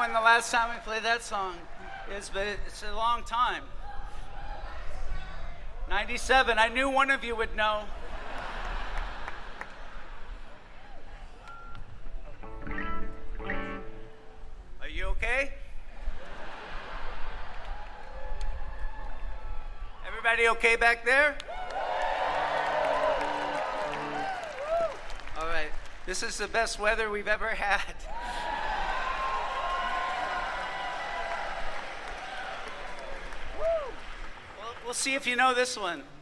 when the last time we played that song is, but it's a long time. 97. I knew one of you would know. Are you okay? Everybody okay back there? All right. This is the best weather we've ever had. We'll see if you know this one.